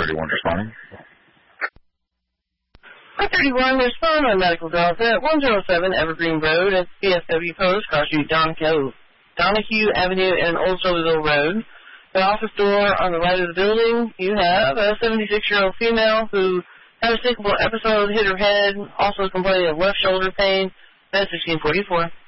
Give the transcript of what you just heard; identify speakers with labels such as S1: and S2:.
S1: I-31 responding.
S2: I-31 respond on medical delta at 107 Evergreen Road at PSW Post, Cross Street, Donahue Avenue, and Old Silverville Road. The office door on the right of the building, you have a 76-year-old female who had a syncopal episode, hit her head, also complaining of left shoulder pain. That's 1644.